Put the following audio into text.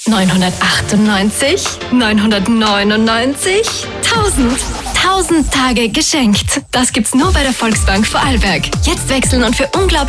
998, 999, 1000. 1000 Tage geschenkt. Das gibt's nur bei der Volksbank Vorarlberg. Jetzt wechseln und für unglaublich